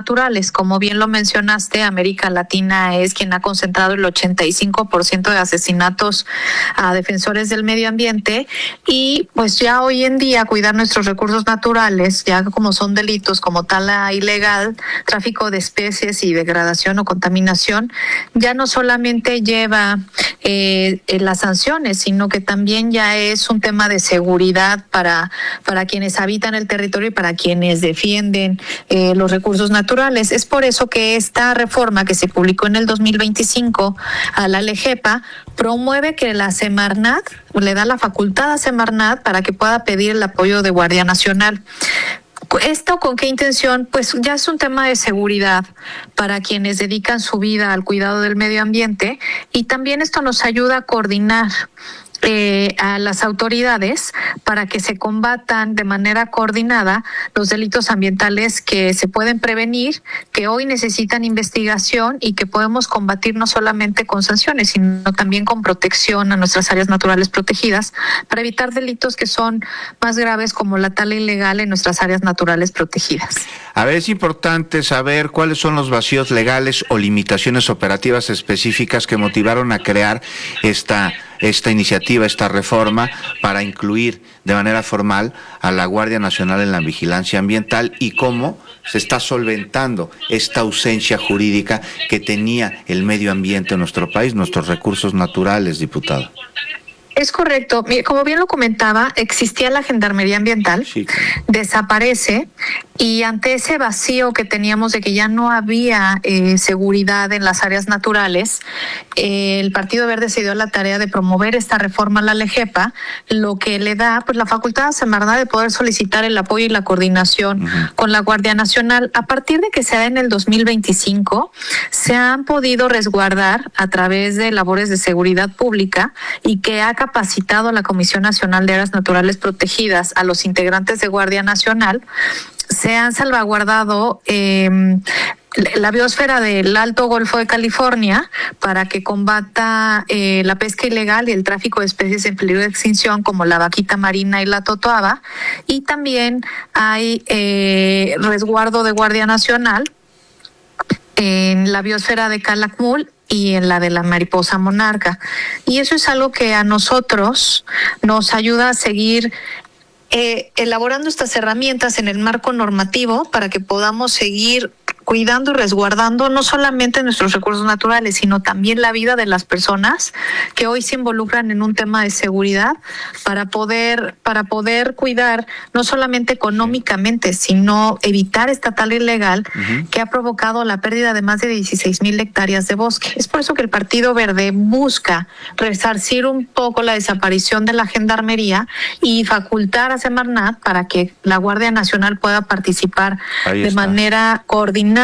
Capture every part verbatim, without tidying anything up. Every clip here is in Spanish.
naturales. Como bien lo mencionaste, América Latina es quien ha concentrado el ochenta y cinco por ciento de asesinatos a defensores del medio ambiente, y pues ya hoy en día cuidar nuestros recursos naturales, ya como son delitos como tala ilegal, tráfico de especies y degradación o contaminación, ya no solamente lleva eh, las sanciones, sino que también ya es un tema de seguridad para, para quienes habitan el territorio y para quienes defienden eh, los recursos naturales. Es por eso que esta reforma que se publicó en el dos mil veinticinco a la LEGEPA promueve que la Semarnat le da la facultad a Semarnat para que pueda pedir el apoyo de Guardia Nacional. ¿Esto con qué intención? Pues ya es un tema de seguridad para quienes dedican su vida al cuidado del medio ambiente, y también esto nos ayuda a coordinar Eh, a las autoridades para que se combatan de manera coordinada los delitos ambientales que se pueden prevenir, que hoy necesitan investigación y que podemos combatir no solamente con sanciones, sino también con protección a nuestras áreas naturales protegidas para evitar delitos que son más graves, como la tala ilegal en nuestras áreas naturales protegidas. A ver, es importante saber cuáles son los vacíos legales o limitaciones operativas específicas que motivaron a crear esta esta iniciativa, esta reforma, para incluir de manera formal a la Guardia Nacional en la vigilancia ambiental, y cómo se está solventando esta ausencia jurídica que tenía el medio ambiente en nuestro país, nuestros recursos naturales, diputado. Es correcto. Como bien lo comentaba, existía la Gendarmería Ambiental, sí, desaparece, y ante ese vacío que teníamos de que ya no había eh, seguridad en las áreas naturales, eh, el Partido Verde se dio la tarea de promover esta reforma a la LEGEPA, lo que le da pues la facultad a Semarnat de poder solicitar el apoyo y la coordinación uh-huh. con la Guardia Nacional. A partir de que se da en el dos mil veinticinco, se han podido resguardar a través de labores de seguridad pública, y que ha capacitado la Comisión Nacional de Áreas Naturales Protegidas a los integrantes de Guardia Nacional. Se han salvaguardado eh, la biosfera del Alto Golfo de California para que combata eh, la pesca ilegal y el tráfico de especies en peligro de extinción, como la vaquita marina y la totoaba, y también hay eh, resguardo de Guardia Nacional en la biosfera de Calakmul y en la de la mariposa monarca. Y eso es algo que a nosotros nos ayuda a seguir eh, elaborando estas herramientas en el marco normativo para que podamos seguir cuidando y resguardando no solamente nuestros recursos naturales, sino también la vida de las personas que hoy se involucran en un tema de seguridad, para poder para poder cuidar no solamente económicamente, sino evitar esta tala ilegal uh-huh. que ha provocado la pérdida de más de dieciséis mil hectáreas de bosque. Es por eso que el Partido Verde busca resarcir un poco la desaparición de la Gendarmería y facultar a Semarnat para que la Guardia Nacional pueda participar Ahí de está. manera coordinada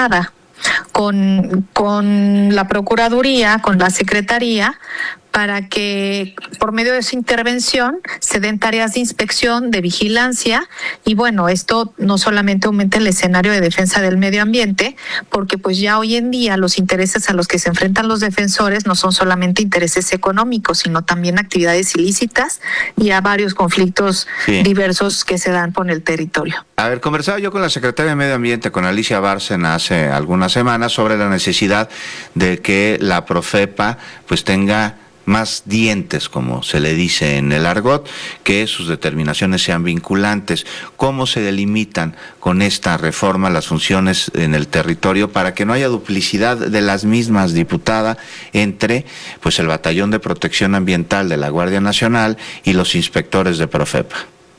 con, con la Procuraduría, con la Secretaría, para que por medio de su intervención se den tareas de inspección, de vigilancia, y bueno, esto no solamente aumenta el escenario de defensa del medio ambiente, porque pues ya hoy en día los intereses a los que se enfrentan los defensores no son solamente intereses económicos, sino también actividades ilícitas y a varios conflictos sí. diversos que se dan por el territorio. A ver, conversaba yo con la secretaria de Medio Ambiente, con Alicia Bárcena, hace algunas semanas, sobre la necesidad de que la Profepa pues tenga más dientes, como se le dice en el argot, que sus determinaciones sean vinculantes. ¿Cómo se delimitan con esta reforma las funciones en el territorio para que no haya duplicidad de las mismas, diputada, entre pues el Batallón de Protección Ambiental de la Guardia Nacional y los inspectores de Profepa?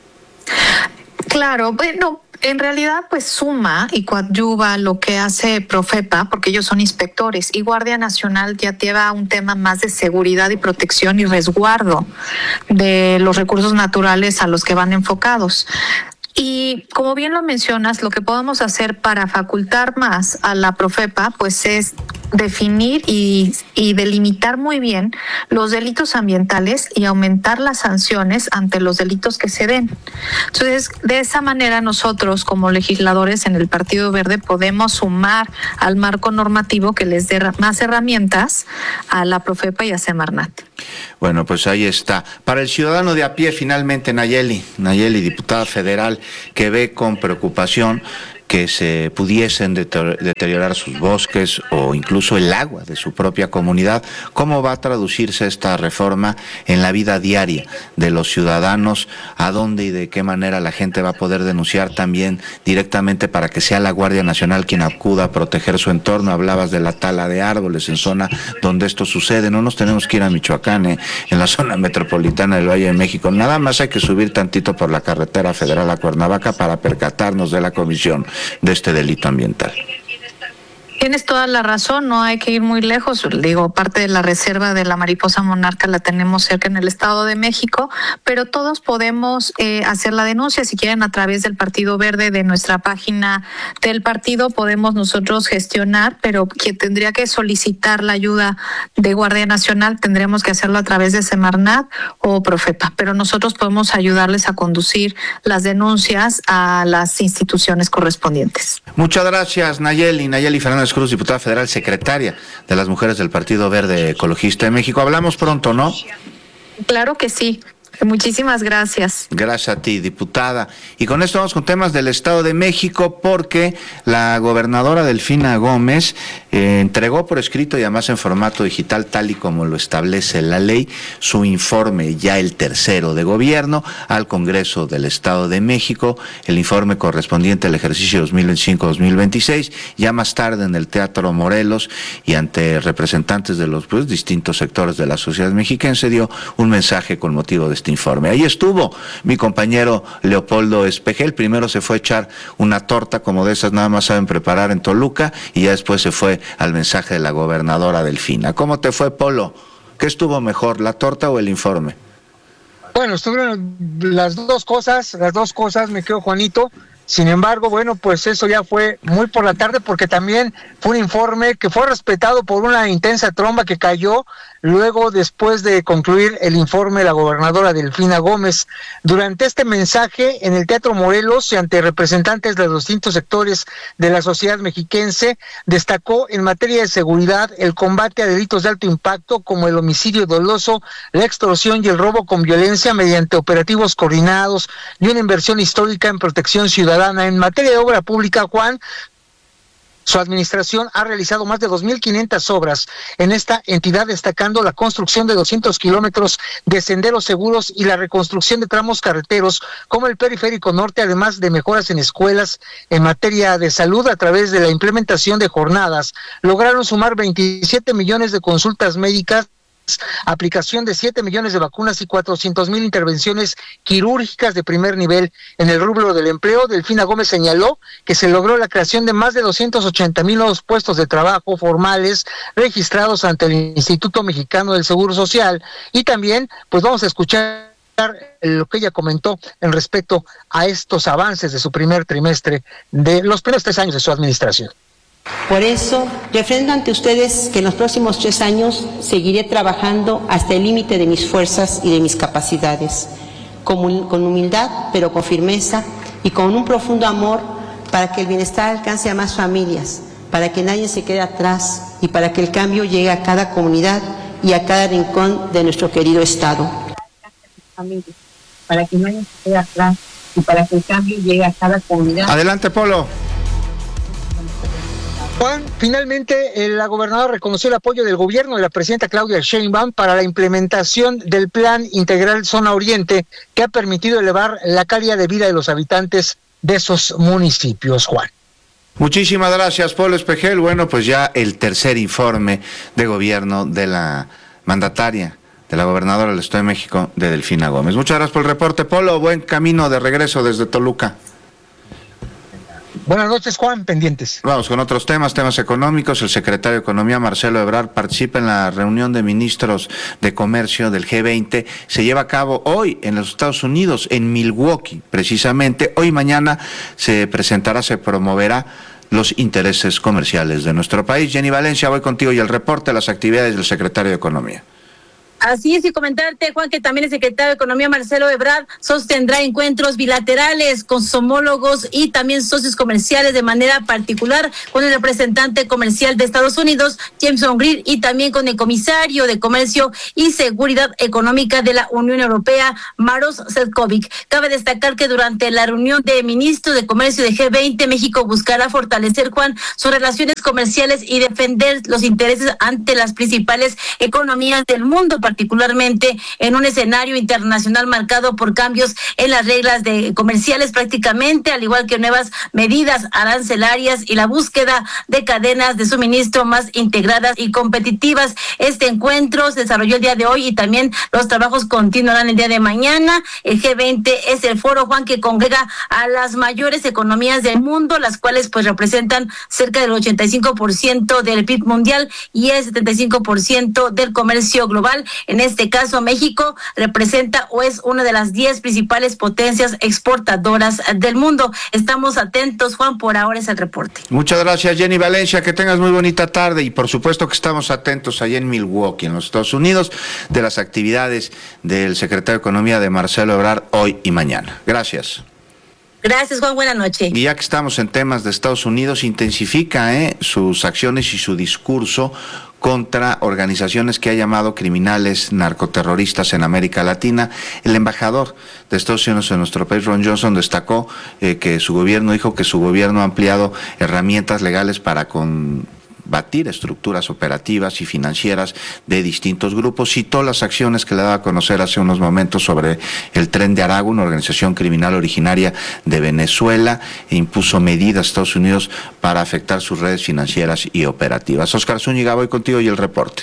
Claro, bueno, en realidad pues suma y coadyuva lo que hace Profepa, porque ellos son inspectores, y Guardia Nacional ya lleva un tema más de seguridad y protección y resguardo de los recursos naturales a los que van enfocados. Y como bien lo mencionas, lo que podemos hacer para facultar más a la Profepa pues es definir y, y delimitar muy bien los delitos ambientales y aumentar las sanciones ante los delitos que se den. Entonces, de esa manera nosotros como legisladores en el Partido Verde podemos sumar al marco normativo que les dé más herramientas a la Profepa y a Semarnat. Bueno, pues ahí está. Para el ciudadano de a pie, finalmente, Nayeli, Nayeli, diputada federal, que ve con preocupación que se pudiesen deteriorar sus bosques o incluso el agua de su propia comunidad. ¿Cómo va a traducirse esta reforma en la vida diaria de los ciudadanos? ¿A dónde y de qué manera la gente va a poder denunciar también directamente para que sea la Guardia Nacional quien acuda a proteger su entorno? Hablabas de la tala de árboles en zona donde esto sucede. No nos tenemos que ir a Michoacán, eh, en la zona metropolitana del Valle de México. Nada más hay que subir tantito por la carretera federal a Cuernavaca para percatarnos de la comisión de este delito ambiental. Tienes toda la razón, no hay que ir muy lejos. Digo, parte de la reserva de la mariposa monarca la tenemos cerca en el Estado de México, pero todos podemos eh, hacer la denuncia. Si quieren, a través del Partido Verde, de nuestra página del partido, podemos nosotros gestionar, pero quien tendría que solicitar la ayuda de Guardia Nacional tendríamos que hacerlo a través de Semarnat o Profepa, pero nosotros podemos ayudarles a conducir las denuncias a las instituciones correspondientes. Muchas gracias, Nayeli. Nayeli Fernández Cruz, diputada federal, secretaria de las Mujeres del Partido Verde Ecologista de México. Hablamos pronto, ¿no? Claro que sí. Muchísimas gracias. Gracias a ti, diputada. Y con esto vamos con temas del Estado de México, porque la gobernadora Delfina Gómez eh, entregó por escrito y además en formato digital, tal y como lo establece la ley, su informe, ya el tercero de gobierno, al Congreso del Estado de México, el informe correspondiente al ejercicio dos mil veinticinco dos mil veintiséis, ya más tarde en el Teatro Morelos y ante representantes de los pues, distintos sectores de la sociedad mexiquense, dio un mensaje con motivo de este informe. Ahí estuvo mi compañero Leopoldo Espejel. Primero se fue a echar una torta como de esas nada más saben preparar en Toluca, y ya después se fue al mensaje de la gobernadora Delfina. ¿Cómo te fue, Polo? ¿Qué estuvo mejor, la torta o el informe? Bueno, estuvieron las dos cosas, las dos cosas, me quedo Juanito. Sin embargo, bueno, pues eso ya fue muy por la tarde, porque también fue un informe que fue respetado por una intensa tromba que cayó luego, después de concluir el informe de la gobernadora Delfina Gómez. Durante este mensaje en el Teatro Morelos y ante representantes de los distintos sectores de la sociedad mexiquense, destacó en materia de seguridad el combate a delitos de alto impacto como el homicidio doloso, la extorsión y el robo con violencia mediante operativos coordinados y una inversión histórica en protección ciudadana. En materia de obra pública, Juan, su administración ha realizado más de dos mil quinientas obras en esta entidad, destacando la construcción de doscientos kilómetros de senderos seguros y la reconstrucción de tramos carreteros como el Periférico Norte, además de mejoras en escuelas. En materia de salud, a través de la implementación de jornadas, lograron sumar veintisiete millones de consultas médicas, aplicación de siete millones de vacunas y cuatrocientas mil intervenciones quirúrgicas de primer nivel. En el rubro del empleo, Delfina Gómez señaló que se logró la creación de más de doscientos ochenta mil nuevos puestos de trabajo formales registrados ante el Instituto Mexicano del Seguro Social, y también pues vamos a escuchar lo que ella comentó en respecto a estos avances de su primer trimestre, de los primeros tres años de su administración. Por eso, refrendo ante ustedes que en los próximos tres años seguiré trabajando hasta el límite de mis fuerzas y de mis capacidades, con, con humildad, pero con firmeza y con un profundo amor, para que el bienestar alcance a más familias, para que nadie se quede atrás y para que el cambio llegue a cada comunidad y a cada rincón de nuestro querido Estado. Para que nadie se quede atrás y para que el cambio llegue a cada comunidad. Adelante, Polo. Juan, finalmente eh, la gobernadora reconoció el apoyo del gobierno de la presidenta Claudia Sheinbaum para la implementación del Plan Integral Zona Oriente, que ha permitido elevar la calidad de vida de los habitantes de esos municipios, Juan. Muchísimas gracias, Polo Espejel. Bueno, pues ya el tercer informe de gobierno de la mandataria, de la gobernadora del Estado de México, de Delfina Gómez. Muchas gracias por el reporte, Polo. Buen camino de regreso desde Toluca. Buenas noches, Juan, pendientes. Vamos con otros temas, temas económicos. El secretario de Economía, Marcelo Ebrard, participa en la reunión de ministros de comercio del G veinte. Se lleva a cabo hoy en los Estados Unidos, en Milwaukee, precisamente. Hoy y mañana se presentará, se promoverá los intereses comerciales de nuestro país. Jenny Valencia, voy contigo y el reporte de las actividades del secretario de Economía. Así es, y comentarte, Juan, que también el secretario de Economía, Marcelo Ebrard, sostendrá encuentros bilaterales con sus homólogos y también socios comerciales, de manera particular con el representante comercial de Estados Unidos, Jameson Greer, y también con el comisario de Comercio y Seguridad Económica de la Unión Europea, Maros Sefcovic. Cabe destacar que durante la reunión de ministros de Comercio de G veinte, México buscará fortalecer, Juan, sus relaciones comerciales y defender los intereses ante las principales economías del mundo, particularmente en un escenario internacional marcado por cambios en las reglas de comerciales prácticamente, al igual que nuevas medidas arancelarias y la búsqueda de cadenas de suministro más integradas y competitivas. Este encuentro se desarrolló el día de hoy y también los trabajos continuarán el día de mañana. El G veinte es el foro, Juan, que congrega a las mayores economías del mundo, las cuales pues representan cerca del ochenta y cinco por ciento del P I B mundial y el setenta y cinco por ciento del comercio global. En este caso, México representa o es una de las diez principales potencias exportadoras del mundo. Estamos atentos, Juan, por ahora es el reporte. Muchas gracias, Jenny Valencia, que tengas muy bonita tarde y por supuesto que estamos atentos allá en Milwaukee, en los Estados Unidos, de las actividades del secretario de Economía de Marcelo Ebrard hoy y mañana. Gracias. Gracias, Juan, buena noche. Y ya que estamos en temas de Estados Unidos, intensifica eh, sus acciones y su discurso contra organizaciones que ha llamado criminales narcoterroristas en América Latina. El embajador de Estados Unidos en nuestro país, Ron Johnson, destacó eh, que su gobierno dijo que su gobierno ha ampliado herramientas legales para con batir estructuras operativas y financieras de distintos grupos. Citó las acciones que le daba a conocer hace unos momentos sobre el Tren de Aragua, una organización criminal originaria de Venezuela, e impuso medidas a Estados Unidos para afectar sus redes financieras y operativas. Oscar Zúñiga, voy contigo y el reporte.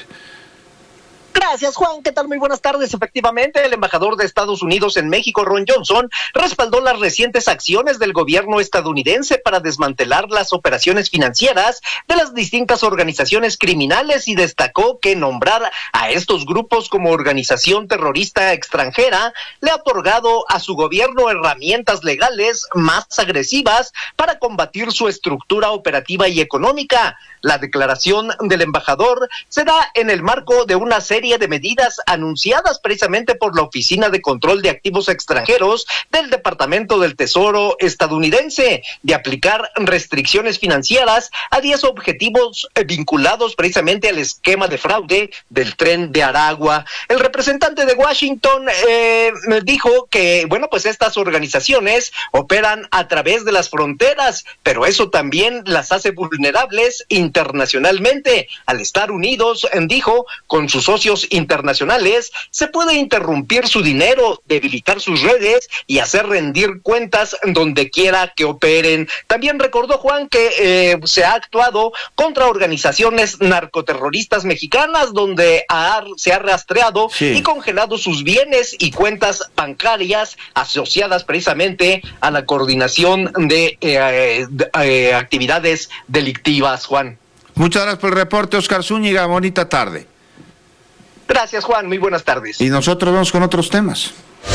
Gracias, Juan. ¿Qué tal? Muy buenas tardes. Efectivamente, el embajador de Estados Unidos en México, Ron Johnson, respaldó las recientes acciones del gobierno estadounidense para desmantelar las operaciones financieras de las distintas organizaciones criminales y destacó que nombrar a estos grupos como organización terrorista extranjera le ha otorgado a su gobierno herramientas legales más agresivas para combatir su estructura operativa y económica. La declaración del embajador se da en el marco de una serie de medidas anunciadas precisamente por la Oficina de Control de Activos Extranjeros del Departamento del Tesoro estadounidense, de aplicar restricciones financieras a diez objetivos vinculados precisamente al esquema de fraude del Tren de Aragua. El representante de Washington eh, dijo que, bueno, pues estas organizaciones operan a través de las fronteras, pero eso también las hace vulnerables internacionalmente. Al estar unidos, dijo, con sus socios internacionales, se puede interrumpir su dinero, debilitar sus redes y hacer rendir cuentas donde quiera que operen. También recordó, Juan, que eh, se ha actuado contra organizaciones narcoterroristas mexicanas donde ha, se ha rastreado sí. y congelado sus bienes y cuentas bancarias asociadas precisamente a la coordinación de, eh, de eh, actividades delictivas, Juan. Muchas gracias por el reporte, Oscar Zúñiga. Bonita tarde. Gracias, Juan. Muy buenas tardes. Y nosotros vamos con otros temas.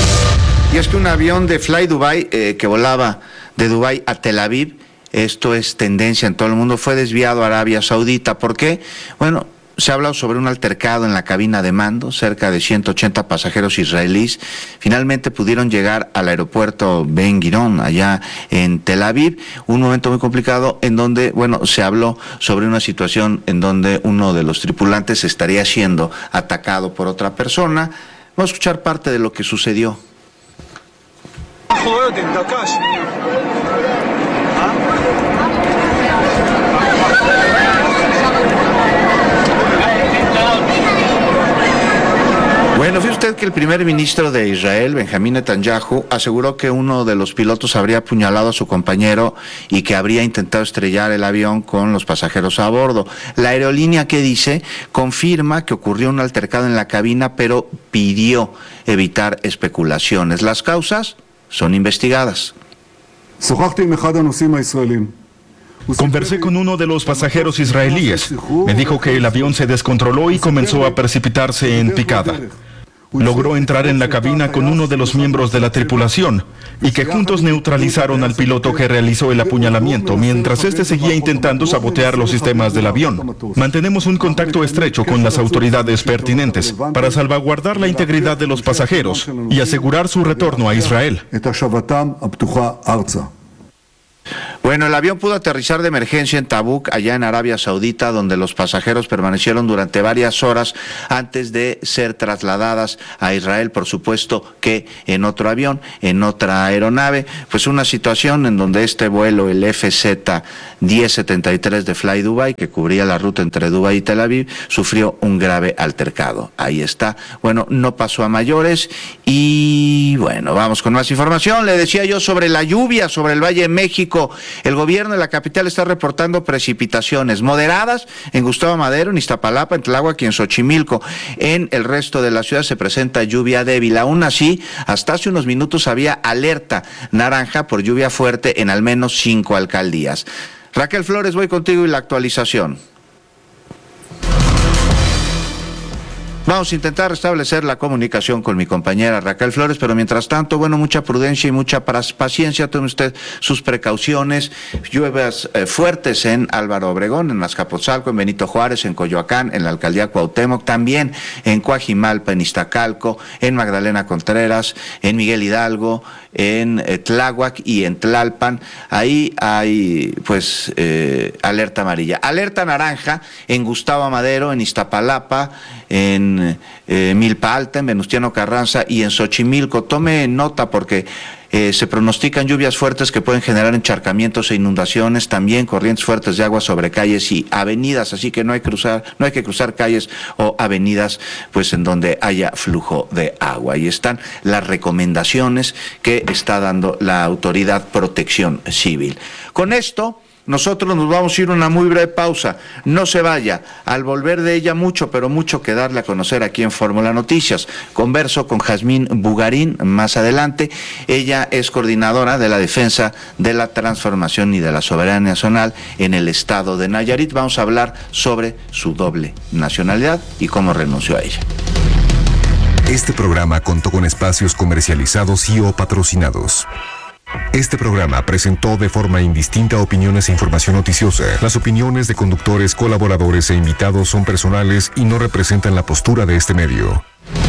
Y es que un avión de Fly Dubai eh, que volaba de Dubái a Tel Aviv, esto es tendencia en todo el mundo, fue desviado a Arabia Saudita. ¿Por qué? Bueno, se ha hablado sobre un altercado en la cabina de mando, cerca de ciento ochenta pasajeros israelíes finalmente pudieron llegar al aeropuerto Ben Gurion, allá en Tel Aviv, un momento muy complicado en donde, bueno, se habló sobre una situación en donde uno de los tripulantes estaría siendo atacado por otra persona. Vamos a escuchar parte de lo que sucedió. Bueno, fíjese usted que el primer ministro de Israel, Benjamín Netanyahu, aseguró que uno de los pilotos habría apuñalado a su compañero y que habría intentado estrellar el avión con los pasajeros a bordo. La aerolínea, ¿qué dice? Confirma que ocurrió un altercado en la cabina, pero pidió evitar especulaciones. Las causas son investigadas. Conversé con uno de los pasajeros israelíes. Me dijo que el avión se descontroló y comenzó a precipitarse en picada. logró entrar en la cabina con uno de los miembros de la tripulación y que juntos neutralizaron al piloto que realizó el apuñalamiento mientras este seguía intentando sabotear los sistemas del avión. Mantenemos un contacto estrecho con las autoridades pertinentes para salvaguardar la integridad de los pasajeros y asegurar su retorno a Israel. Bueno, el avión pudo aterrizar de emergencia en Tabuk, allá en Arabia Saudita, donde los pasajeros permanecieron durante varias horas antes de ser trasladadas a Israel, por supuesto que en otro avión, en otra aeronave. Pues una situación en donde este vuelo, el F Z diez setenta y tres de Fly Dubai, que cubría la ruta entre Dubái y Tel Aviv, sufrió un grave altercado. Ahí está. Bueno, no pasó a mayores y bueno, vamos con más información. Le decía yo sobre la lluvia, sobre el Valle de México. El gobierno de la capital está reportando precipitaciones moderadas en Gustavo Madero, en Iztapalapa, en Tláhuac y en Xochimilco. En el resto de la ciudad se presenta lluvia débil. Aún así, hasta hace unos minutos había alerta naranja por lluvia fuerte en al menos cinco alcaldías. Raquel Flores, voy contigo y la actualización. Vamos a intentar restablecer la comunicación con mi compañera Raquel Flores, pero mientras tanto, bueno, mucha prudencia y mucha paciencia. Tome usted sus precauciones. Lluvias eh, fuertes en Álvaro Obregón, en Azcapotzalco, en Benito Juárez, en Coyoacán, en la alcaldía Cuauhtémoc, también en Coajimalpa, en Iztacalco, en Magdalena Contreras, en Miguel Hidalgo, en eh, Tláhuac y en Tlalpan. Ahí hay, pues, eh, alerta amarilla. Alerta naranja en Gustavo Amadero, en Iztapalapa, en eh, Milpa Alta, en Venustiano Carranza y en Xochimilco. Tome nota porque eh, se pronostican lluvias fuertes que pueden generar encharcamientos e inundaciones, también corrientes fuertes de agua sobre calles y avenidas, así que no hay cruzar, no hay que cruzar calles o avenidas pues en donde haya flujo de agua. Ahí están las recomendaciones que está dando la Autoridad Protección Civil. Con esto nosotros nos vamos a ir a una muy breve pausa. No se vaya. Al volver de ella mucho, pero mucho que darle a conocer aquí en Fórmula Noticias. Converso con Jazmín Bugarín más adelante. Ella es coordinadora de la defensa de la transformación y de la soberanía nacional en el estado de Nayarit. Vamos a hablar sobre su doble nacionalidad y cómo renunció a ella. Este programa contó con espacios comercializados y o patrocinados. Este programa presentó de forma indistinta opiniones e información noticiosa. Las opiniones de conductores, colaboradores e invitados son personales y no representan la postura de este medio.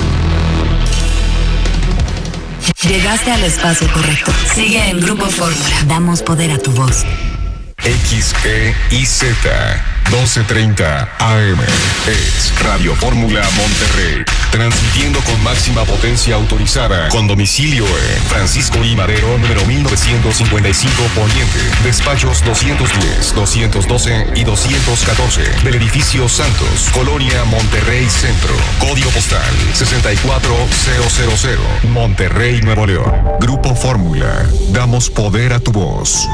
Llegaste al espacio correcto. Sigue en Grupo Fórmula. Damos poder a tu voz. X E I Z doce treinta A M es Radio Fórmula Monterrey, transmitiendo con máxima potencia autorizada, con domicilio en Francisco I. Madero, número mil novecientos cincuenta y cinco, Poniente, despachos doscientos diez, doscientos doce y doscientos catorce, del edificio Santos, Colonia Monterrey Centro, código postal sesenta y cuatro mil, Monterrey, Nuevo León. Grupo Fórmula, damos poder a tu voz.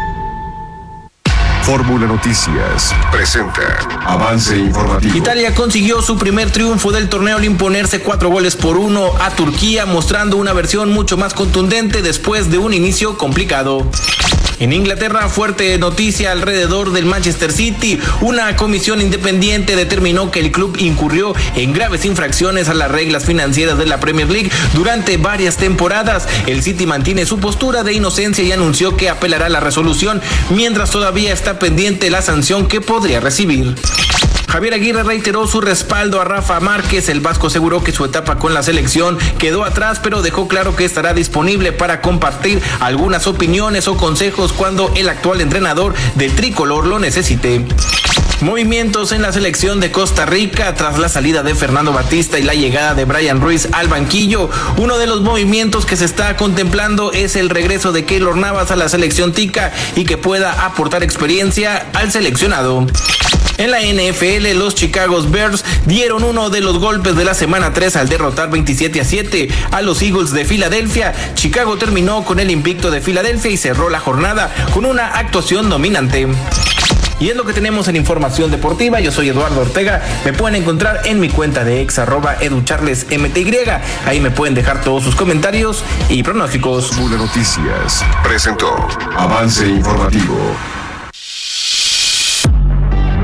Fórmula Noticias presenta avance informativo. Italia consiguió su primer triunfo del torneo al imponerse cuatro goles por uno a Turquía, mostrando una versión mucho más contundente después de un inicio complicado. En Inglaterra, fuerte noticia alrededor del Manchester City. Una comisión independiente determinó que el club incurrió en graves infracciones a las reglas financieras de la Premier League durante varias temporadas. El City mantiene su postura de inocencia y anunció que apelará la resolución, mientras todavía está pendiente la sanción que podría recibir. Javier Aguirre reiteró su respaldo a Rafa Márquez. El vasco aseguró que su etapa con la selección quedó atrás, pero dejó claro que estará disponible para compartir algunas opiniones o consejos cuando el actual entrenador del tricolor lo necesite. Movimientos en la selección de Costa Rica tras la salida de Fernando Batista y la llegada de Brian Ruiz al banquillo. Uno de los movimientos que se está contemplando es el regreso de Keylor Navas a la selección tica y que pueda aportar experiencia al seleccionado. En la N F L, los Chicago Bears dieron uno de los golpes de la semana tres al derrotar veintisiete a siete a los Eagles de Filadelfia. Chicago terminó con el invicto de Filadelfia y cerró la jornada con una actuación dominante. Y es lo que tenemos en información deportiva. Yo soy Eduardo Ortega. Me pueden encontrar en mi cuenta de ex arroba educharlesmty. Ahí me pueden dejar todos sus comentarios y pronósticos. Fórmula Noticias presentó avance informativo. Te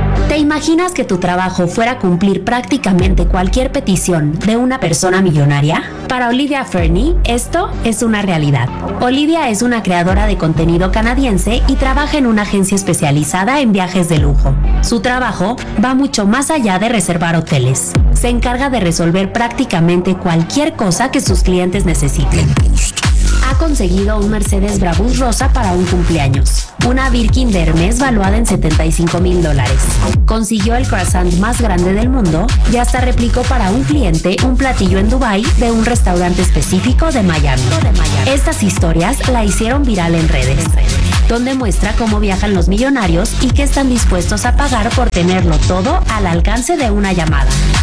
imaginas que tu trabajo fuera cumplir prácticamente cualquier petición de una persona millonaria? Para Olivia Fernie, esto es una realidad. Olivia es una creadora de contenido canadiense y trabaja en una agencia especializada en viajes de lujo. Su trabajo va mucho más allá de reservar hoteles. Se encarga de resolver prácticamente cualquier cosa que sus clientes necesiten. Ha conseguido un Mercedes Brabus rosa para un cumpleaños, una Birkin de Hermes valuada en setenta y cinco mil dólares. Consiguió el croissant más grande del mundo y hasta replicó para un cliente un platillo en Dubái de un restaurante específico de Miami. Estas historias la hicieron viral en redes, donde muestra cómo viajan los millonarios y qué están dispuestos a pagar por tenerlo todo al alcance de una llamada.